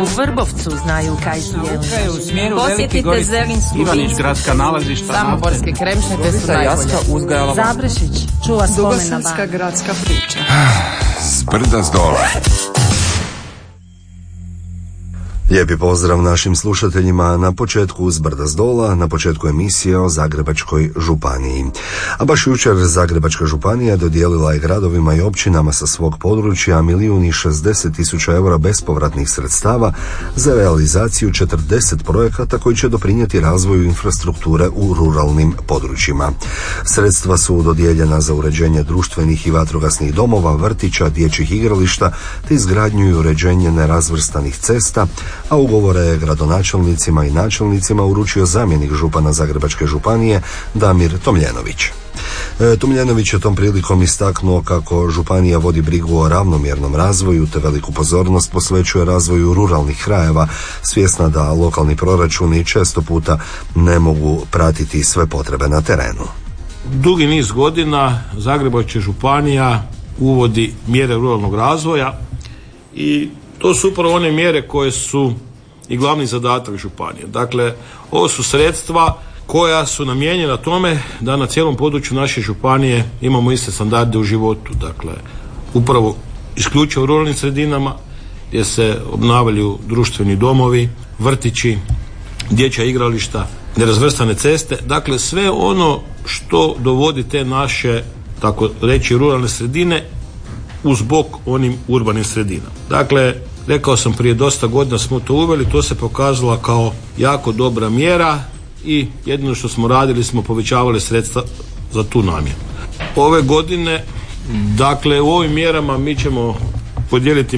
U Vrbovcu znaju kaj su jelene. Posjetite Zerinsku Ivanić, gradska nalazišta. Samoborske kremšnite su najbolje. Zaprešić čuva spomen na Bosanska gradska priča. Zbrda zdola. Lijepi pozdrav našim slušateljima na početku Zbrda zdola, na početku emisije o Zagrebačkoj županiji. A baš jučer Zagrebačka županija dodijelila je gradovima i općinama sa svog područja 1.060.000 eura bespovratnih sredstava za realizaciju 40 projekata koji će doprinijeti razvoju infrastrukture u ruralnim područjima. Sredstva su dodijeljena za uređenje društvenih i vatrogasnih domova, vrtića, dječjih igrališta te izgradnju i uređenje nerazvrstanih cesta, a ugovore je gradonačelnicima i načelnicima uručio zamjenik župana Zagrebačke županije Damir Tomljenović. Tomljenović je tom prilikom istaknuo kako županija vodi brigu o ravnomjernom razvoju te veliku pozornost posvećuje razvoju ruralnih krajeva, svjesna da lokalni proračuni često puta ne mogu pratiti sve potrebe na terenu. Dugi niz godina Zagrebačka županija uvodi mjere ruralnog razvoja i to su upravo one mjere koje su i glavni zadatak županije. Dakle, ovo su sredstva koja su namijenjena tome da na cijelom području naše županije imamo iste standarde u životu. Dakle, upravo isključivo u ruralnim sredinama gdje se obnavljaju društveni domovi, vrtići, dječja igrališta, nerazvrstane ceste. Dakle, sve ono što dovodi te naše, tako reći, ruralne sredine uz bok onim urbanim sredinama. Dakle, rekao sam prije dosta godina smo to uveli, to se pokazalo kao jako dobra mjera i jedino što smo radili smo povećavali sredstva za tu namjenu. Ove godine, dakle, u ovim mjerama mi ćemo podijeliti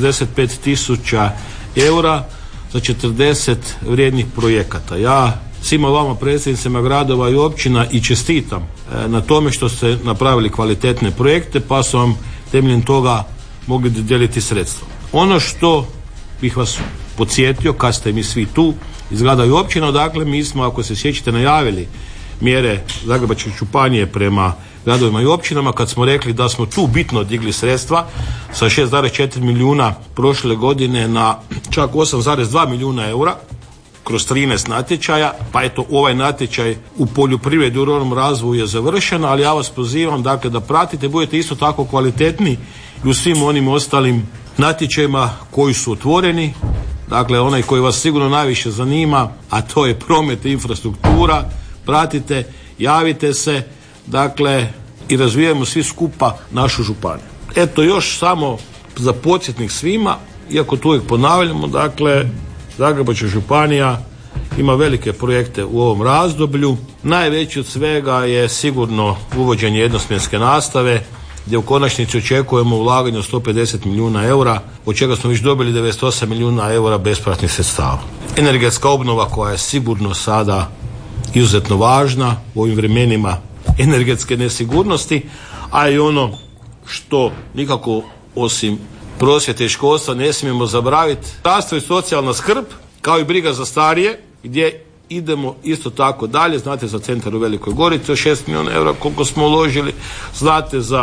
1.065.000 eura za 40 vrijednih projekata. Ja svima vama predsjednicima gradova i općina i čestitam na tome što ste napravili kvalitetne projekte pa su vam temeljem toga mogli dodijeliti sredstva. Ono što bih vas podsjetio, kad ste mi svi tu iz grada i općina, dakle mi smo, ako se sjećate, najavili mjere Zagrebačke županije prema gradovima i općinama kad smo rekli da smo tu bitno digli sredstva sa 6,4 milijuna prošle godine na čak 8,2 milijuna eura kroz 13 natječaja, pa eto ovaj natječaj u poljoprivredi u ruralnom razvoju je završen, ali ja vas pozivam dakle da pratite, budete isto tako kvalitetni i u svim onim ostalim natječajima koji su otvoreni, dakle onaj koji vas sigurno najviše zanima, a to je promet i infrastruktura, pratite, javite se, dakle i razvijamo svi skupa našu županiju. Eto još samo za podsjetnik svima, iako to uvijek ponavljamo, dakle Zagrebačka županija ima velike projekte u ovom razdoblju. Najveći od svega je sigurno uvođenje jednosmjenske nastave, gdje u konačnici očekujemo ulaganje od 150 milijuna eura, od čega smo već dobili 98 milijuna eura bespovratnih sredstava. Energetska obnova koja je sigurno sada izuzetno važna u ovim vremenima energetske nesigurnosti, a i ono što nikako osim prosvjete i školstva ne smijemo zaboraviti, zdravstvo i socijalna skrb, kao i briga za starije, gdje idemo isto tako dalje. Znate za centar u Velikoj Gorici, 6 milijuna eura koliko smo uložili, znate za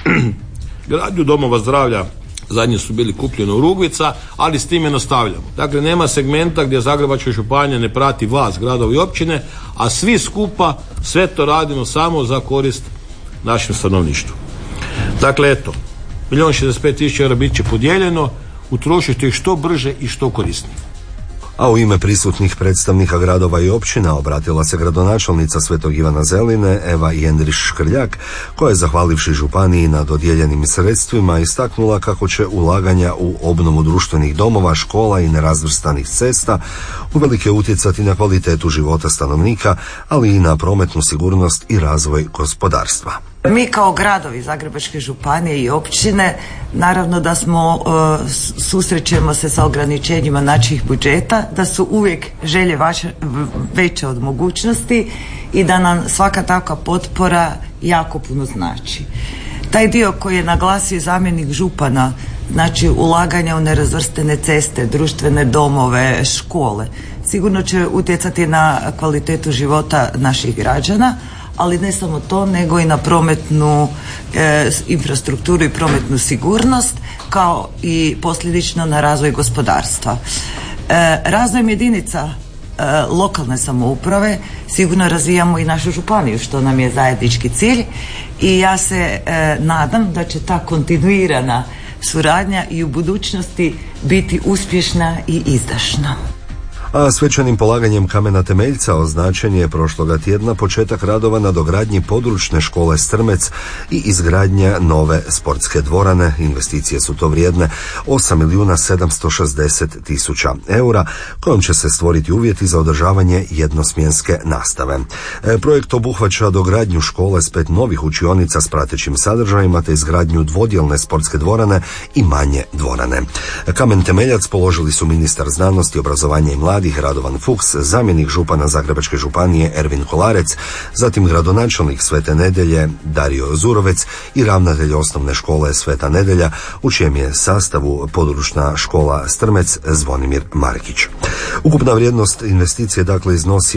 gradnju domova zdravlja, zadnje su bili kupljeni u Rugvica, ali s time nastavljamo. Dakle, nema segmenta gdje Zagrebačka županija ne prati vas, gradovi i općine, a svi skupa sve to radimo samo za korist našem stanovništvu. Dakle, eto, 1.065.000 eura bit će podijeljeno, utrošiti ih što brže i što korisnije. A u ime prisutnih predstavnika gradova i općina obratila se gradonačelnica Svetog Ivana Zeline Eva Jendriš Škrljak, koja je zahvalivši županiji na dodijeljenim sredstvima istaknula kako će ulaganja u obnovu društvenih domova, škola i nerazvrstanih cesta uvelike utjecati na kvalitetu života stanovnika, ali i na prometnu sigurnost i razvoj gospodarstva. Mi kao gradovi Zagrebačke županije i općine naravno da smo susrećemo se sa ograničenjima naših budžeta, da su uvijek želje veće od mogućnosti i da nam svaka takva potpora jako puno znači. Taj dio koji je naglasio zamjenik župana, znači ulaganja u nerazvrstane ceste, društvene domove, škole, sigurno će utjecati na kvalitetu života naših građana, ali ne samo to, nego i na prometnu infrastrukturu i prometnu sigurnost, kao i posljedično na razvoj gospodarstva. Razvojem jedinica lokalne samouprave sigurno razvijamo i našu županiju, što nam je zajednički cilj, i ja se nadam da će ta kontinuirana suradnja i u budućnosti biti uspješna i izdašna. A svečanim polaganjem kamena temeljca označen je prošloga tjedna početak radova na dogradnji područne škole Strmec i izgradnja nove sportske dvorane. Investicije su to vrijedne 8.760.000 eura, kojom će se stvoriti uvjeti za održavanje jednosmjenske nastave. Projekt obuhvaća dogradnju škole s 5 novih učionica s pratećim sadržajima te izgradnju dvodjelne sportske dvorane i manje dvorane. Kamen temeljac položili su ministar znanosti, obrazovanja i mladih Radovan Fuchs, zamjenik župana Zagrebačke županije Ervin Kolarec, zatim gradonačelnik Svete Nedelje Dario Zurovec i ravnatelj osnovne škole Sveta Nedelja, u čijem je sastavu područna škola Strmec Zvonimir Markić. Ukupna vrijednost investicije dakle iznosi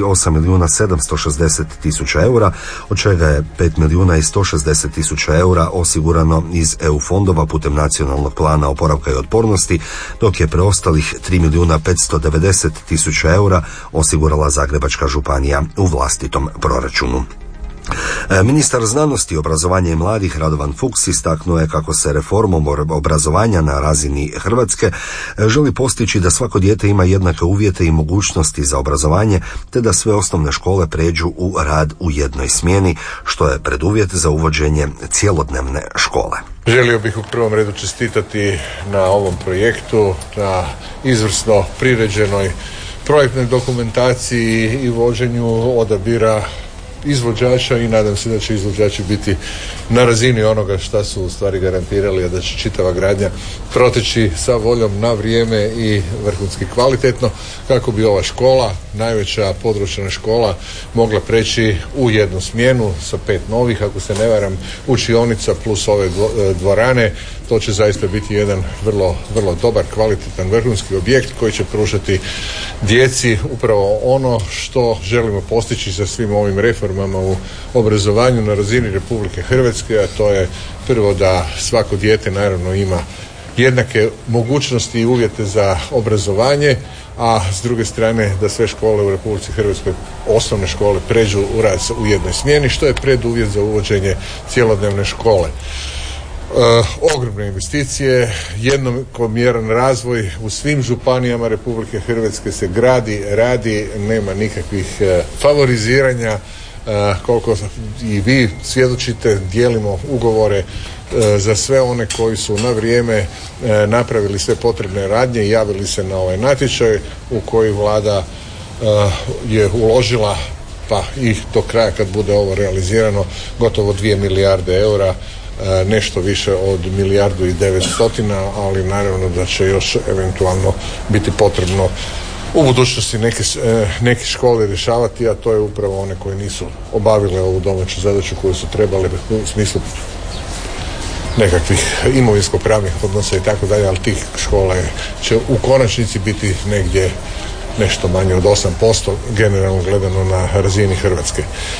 8.760.000 eura, od čega je 5.160.000 eura osigurano iz EU fondova putem Nacionalnog plana oporavka i otpornosti, dok je preostalih 3.590.000 eura osigurala Zagrebačka županija u vlastitom proračunu. Ministar znanosti, obrazovanja i mladih Radovan Fuchs istaknuo je kako se reformom obrazovanja na razini Hrvatske želi postići da svako dijete ima jednake uvjete i mogućnosti za obrazovanje, te da sve osnovne škole pređu u rad u jednoj smjeni, što je preduvjet za uvođenje cjelodnevne škole. Želio bih u prvom redu čestitati na ovom projektu, na izvrsno priređenoj projektnoj dokumentaciji i vođenju odabira izvođača, i nadam se da će izvođači biti na razini onoga što su u stvari garantirali, a da će čitava gradnja proteći sa voljom na vrijeme i vrhunski kvalitetno, kako bi ova škola, najveća područna škola, mogla preći u jednu smjenu sa 5 novih, ako se ne varam, učionica plus ove dvorane. To će zaista biti jedan vrlo, vrlo dobar, kvalitetan, vrhunski objekt koji će pružati djeci upravo ono što želimo postići sa svim ovim reformama u obrazovanju na razini Republike Hrvatske, a to je prvo da svako dijete naravno ima jednake mogućnosti i uvjete za obrazovanje, a s druge strane da sve škole u Republici Hrvatskoj, osnovne škole, pređu u rad u jednoj smjeni, što je preduvjet za uvođenje cjelodnevne škole. Ogromne investicije, jednomjeran razvoj u svim županijama Republike Hrvatske se gradi, radi, nema nikakvih favoriziranja. Koliko i vi svjedočite, dijelimo ugovore za sve one koji su na vrijeme napravili sve potrebne radnje i javili se na ovaj natječaj u koji Vlada je uložila, pa i do kraja kad bude ovo realizirano, gotovo 2 milijarde eura, nešto više od 1.900.000, ali naravno da će još eventualno biti potrebno u budućnosti neke škole rješavati, a to je upravo one koje nisu obavile ovu domaću zadaću koju su trebale u smislu nekakvih imovinsko-pravnih odnosa i tako dalje, ali tih škola će u konačnici biti negdje nešto manje od 8% generalno gledano na razini Hrvatske.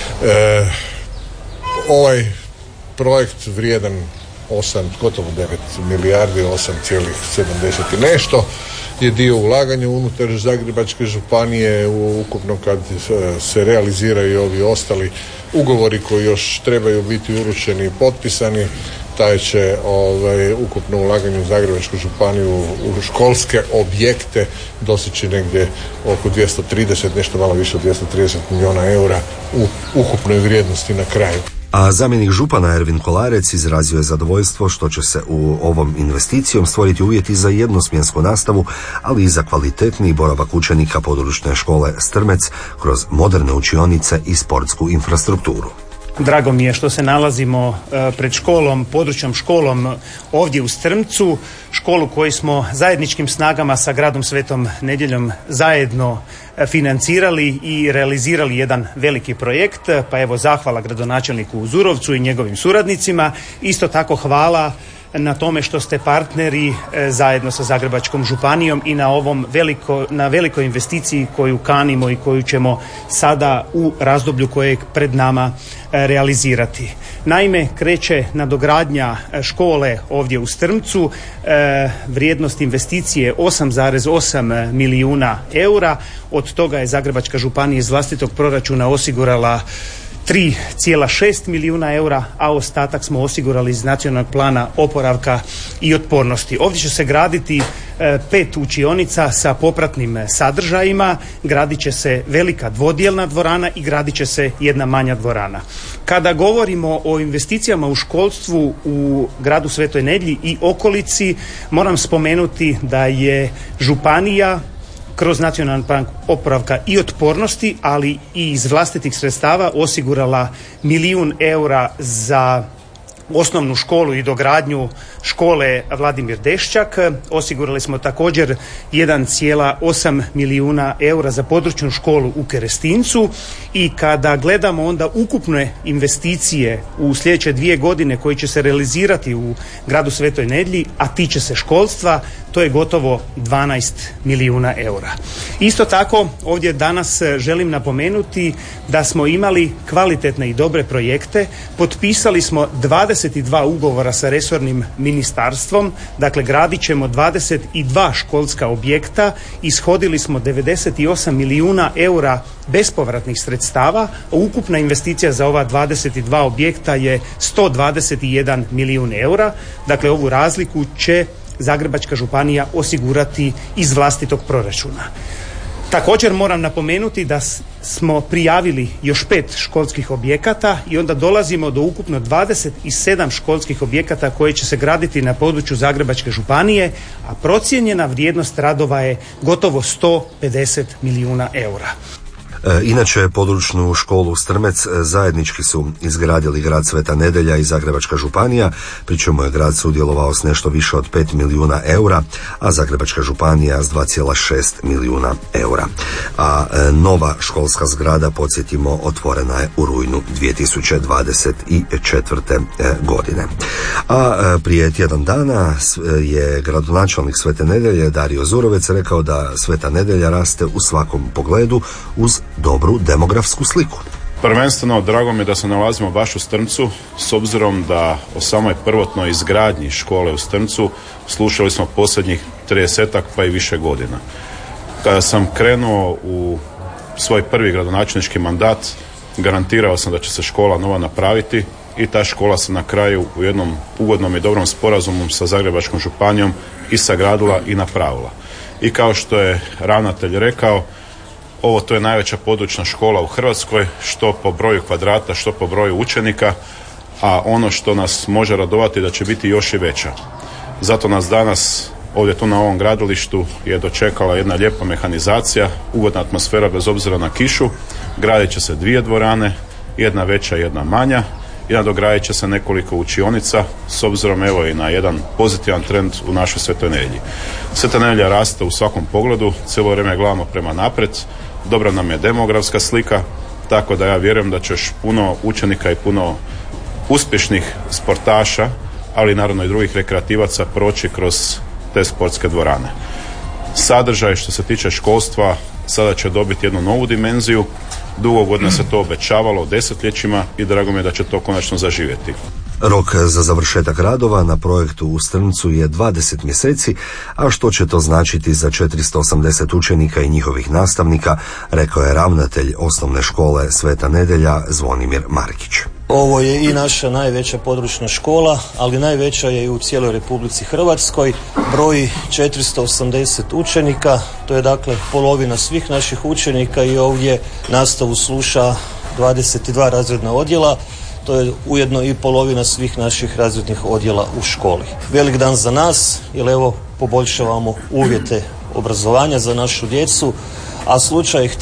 Ovaj projekt vrijedan gotovo 9 milijardi, 8,70 i nešto, je dio ulaganja unutar Zagrebačke županije. Ukupno kad se realiziraju ovi ostali ugovori koji još trebaju biti uručeni i potpisani, taj će ukupno ulaganje u Zagrebačku županiju u školske objekte doseći negdje oko 230, nešto malo više od 230 milijuna eura u ukupnoj vrijednosti na kraju. A zamjenik župana Ervin Kolarec izrazio je zadovoljstvo što će se u ovom investicijom stvoriti uvjeti za jednosmjensku nastavu, ali i za kvalitetniji boravak učenika područne škole Strmec kroz moderne učionice i sportsku infrastrukturu. Drago mi je što se nalazimo pred školom, područnom školom ovdje u Strmcu, školu koju smo zajedničkim snagama sa gradom Svetom Nedjeljom zajedno financirali i realizirali jedan veliki projekt, pa evo zahvala gradonačelniku Zurovcu i njegovim suradnicima. Isto tako hvala na tome što ste partneri zajedno sa Zagrebačkom županijom i na velikoj investiciji koju kanimo i koju ćemo sada u razdoblju kojeg pred nama realizirati. Naime, kreće nadogradnja škole ovdje u Strmcu, vrijednost investicije 8,8 milijuna eura, od toga je Zagrebačka županija iz vlastitog proračuna osigurala 3,6 milijuna eura, a ostatak smo osigurali iz nacionalnog plana oporavka i otpornosti. Ovdje će se graditi 5 učionica sa popratnim sadržajima, gradit će se velika dvodijelna dvorana i gradit će se jedna manja dvorana. Kada govorimo o investicijama u školstvu u gradu Svetoj Nedjelji i okolici, moram spomenuti da je županija kroz nacionalni plan oporavka i otpornosti, ali i iz vlastitih sredstava osigurala 1 milijun eura za osnovnu školu i dogradnju škole Vladimir Deščak. Osigurali smo također 1,8 milijuna eura za područnu školu u Kerestincu i kada gledamo onda ukupne investicije u sljedeće 2 godine koji će se realizirati u gradu Svetoj Nedjelji, a tiče se školstva, to je gotovo 12 milijuna eura. Isto tako, ovdje danas želim napomenuti da smo imali kvalitetne i dobre projekte, potpisali smo 22 ugovora sa resornim ministarstvom, dakle gradit ćemo 22 školska objekta, ishodili smo 98 milijuna eura bespovratnih sredstava, a ukupna investicija za ova 22 objekta je 121 milijun eura, dakle ovu razliku će Zagrebačka županija osigurati iz vlastitog proračuna. Također moram napomenuti da smo prijavili još 5 školskih objekata i onda dolazimo do ukupno 27 školskih objekata koje će se graditi na području Zagrebačke županije, a procijenjena vrijednost radova je gotovo 150 milijuna eura. Inače, područnu školu Strmec zajednički su izgradili grad Sveta Nedjelja i Zagrebačka županija, pri čemu je grad sudjelovao s nešto više od 5 milijuna eura, a Zagrebačka županija s 2,6 milijuna eura. A nova školska zgrada, podsjetimo, otvorena je u rujnu 2024. godine. A prije tjedan dana je gradonačelnik Svete Nedjelje Dario Zurovec rekao da Sveta Nedjelja raste u svakom pogledu uz dobru demografsku sliku. Prvenstveno, drago mi je da se nalazimo baš u Strmcu, s obzirom da o samoj prvotnoj izgradnji škole u Strmcu slušali smo posljednjih 30-ak pa i više godina. Kada sam krenuo u svoj prvi gradonačelnički mandat, garantirao sam da će se škola nova napraviti i ta škola se na kraju u jednom ugodnom i dobrom sporazumu sa Zagrebačkom županijom i sagradila i napravila. I kao što je ravnatelj rekao, to je najveća područna škola u Hrvatskoj, što po broju kvadrata, što po broju učenika, a ono što nas može radovati da će biti još i veća. Zato nas danas ovdje tu na ovom gradilištu je dočekala jedna lijepa mehanizacija, ugodna atmosfera bez obzira na kišu. Gradit će se 2 dvorane, jedna veća, jedna manja, i nadogradit će se nekoliko učionica, s obzirom i na jedan pozitivan trend u našoj Svetoj Nedjelji. Sveta Nedjelja raste u svakom pogledu, cijelo vrijeme gledamo prema naprijed, dobra nam je demografska slika, tako da ja vjerujem da će još puno učenika i puno uspješnih sportaša, ali naravno i drugih rekreativaca proći kroz te sportske dvorane. Sadržaj što se tiče školstva sada će dobiti jednu novu dimenziju. Dugo godina se to obećavalo desetljećima i drago mi je da će to konačno zaživjeti. Rok za završetak radova na projektu u Strmcu je 20 mjeseci, a što će to značiti za 480 učenika i njihovih nastavnika, rekao je ravnatelj osnovne škole Sveta Nedjelja Zvonimir Markić. Ovo je i naša najveća područna škola, ali najveća je i u cijeloj Republici Hrvatskoj. Broji 480 učenika, to je dakle polovina svih naših učenika i ovdje nastavu sluša 22 razredna odjela. To je ujedno i polovina svih naših razrednih odjela u školi. Velik dan za nas, jer evo poboljšavamo uvjete obrazovanja za našu djecu, a slučaj je htio